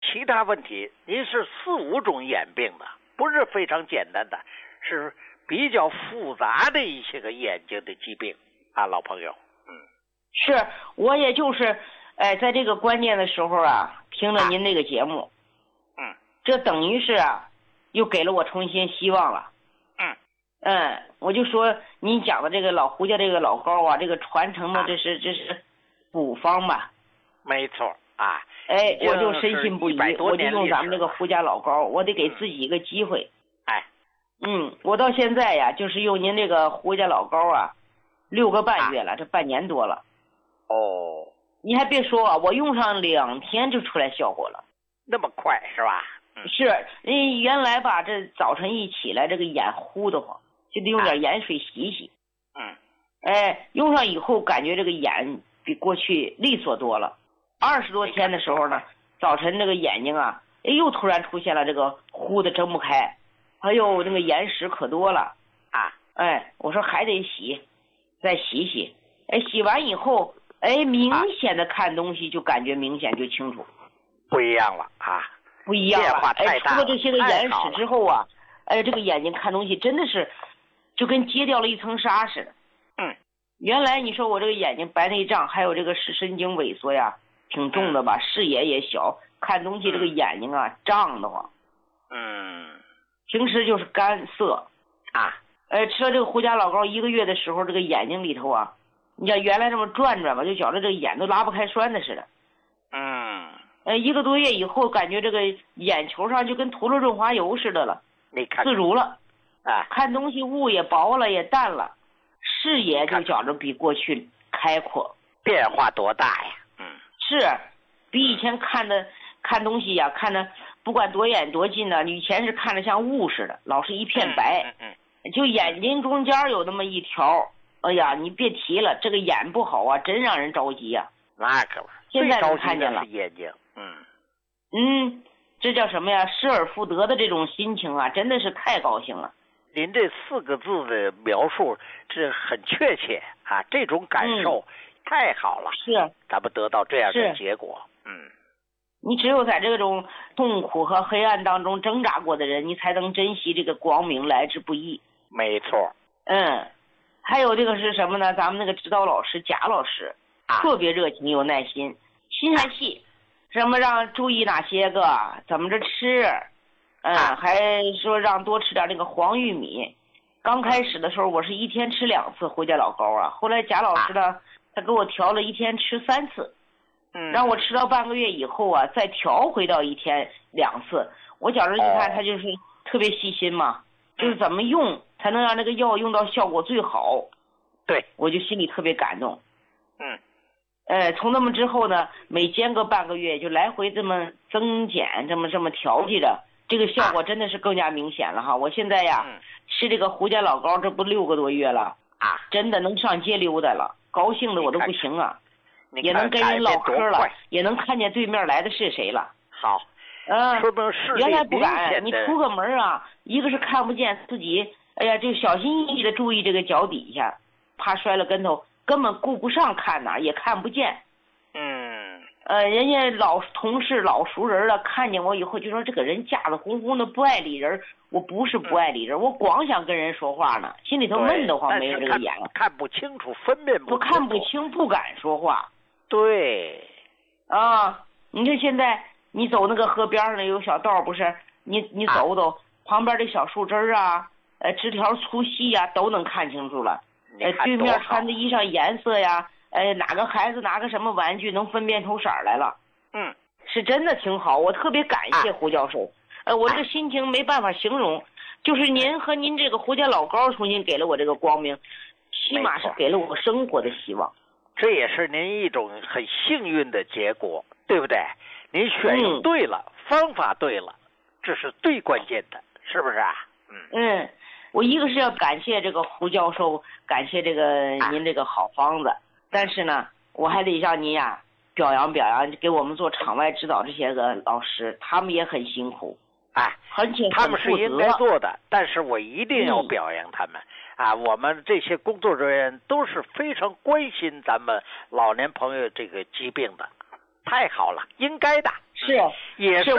其他问题，您是4、5种眼病的，不是非常简单的，是比较复杂的一些个眼睛的疾病啊，老朋友。 是我也就是在这个关键的时候啊，听了您这个节目，这等于是又给了我重新希望了。我就说您讲的这个老胡家这个老膏啊，这个传承的这是古方吧？ 没错啊。 我就深信不疑，我就用咱们这个胡家老膏，我得给自己一个机会。我到现在呀，就是用您这个胡家老膏啊，6个半月了，这半年多了。你还别说啊，我用上2天就出来效果了。 那么快是吧？ 是，原来吧，这早晨一起来，这个眼糊得慌，就得用点盐水洗洗。用上以后，感觉这个眼比过去利索多了。20多天的时候呢，早晨这个眼睛啊，又突然出现了这个糊的睁不开，还有那个眼屎可多了我说还得洗，再洗洗。洗完以后，明显的看东西就感觉明显就清楚， 不一样了啊。 不一样了，除了这些个眼屎之后啊，这个眼睛看东西真的是就跟揭掉了一层纱似的。原来你说我这个眼睛白内障，还有这个视神经萎缩呀，挺重的吧，视野也小，看东西这个眼睛啊胀得慌。平时就是干涩吃了这个胡家老膏1个月的时候，这个眼睛里头啊，你像原来这么转转吧，就觉得这个眼都拉不开栓的似的。1个多月以后，感觉这个眼球上就跟涂了润滑油似的了，自如了看东西雾也薄了，也淡了，视野就觉着比过去开阔。 变化多大呀？ 是比以前看东西呀，看的不管多远多近呢，以前是看着像雾似的，老是一片白，就眼睛中间有那么一条，哎呀，你别提了，这个眼不好啊，真让人着急呀。 那可不， 现在能看见了。 眼睛， 这叫什么呀？失而复得的这种心情啊，真的是太高兴了。 您这4个字的描述，这很确切啊，这种感受太好了。 是， 咱们得到这样的结果。 你只有在这种痛苦和黑暗当中挣扎过的人，你才能珍惜这个光明来之不易。 没错。 还有这个是什么呢？咱们那个指导老师贾老师特别热情有耐心，心还细，什么让注意哪些个，怎么着吃，还说让多吃点那个黄玉米。刚开始的时候，我是1天吃2次胡家老膏啊，后来贾老师呢，他给我调了1天吃3次，让我吃到半个月以后啊，再调回到1天2次。我觉着你看他就是特别细心嘛，就是怎么用才能让这个药用到效果最好。 对， 我就心里特别感动。从那么之后呢，每间隔半个月就来回这么增减，这么调剂着，这个效果真的是更加明显了哈。我现在呀，吃这个胡家老膏，这不6个多月了真的能上街溜达了，高兴的我都不行啊。也能跟人唠嗑了，也能看见对面来的是谁了。 好， 原来不敢，你出个门啊，一个是看不见自己，就小心翼翼的注意这个脚底下，怕摔了跟头，根本顾不上看哪，也看不见。人家老同事老熟人了，看见我以后就说这个人架子红红的不爱理人。我不是不爱理人，我光想跟人说话呢，心里头闷得慌，没有这个眼了， 看不清楚，分辨不清楚， 我看不清，不敢说话。 对你看现在你走那个河边上有小道，不是你走走，旁边的小树枝啊，枝条粗细呀，都能看清楚了。对面穿的衣裳颜色呀，哪个孩子拿个什么玩具，能分辨出色来了。是真的挺好，我特别感谢胡教授。我这个心情没办法形容，就是您和您这个胡家老膏重新给了我这个光明，起码是给了我生活的希望。 这也是您一种很幸运的结果，对不对？您选用对了，方法对了，这是最关键的，是不是啊？ 我一个是要感谢这个胡教授，感谢这个您这个好方子，但是呢，我还得让您呀表扬表扬，给我们做场外指导这些个老师，他们也很辛苦。而且他们是应该做的，但是我一定要表扬他们我们这些工作人员都是非常关心咱们老年朋友这个疾病的，太好了，应该的， 是也是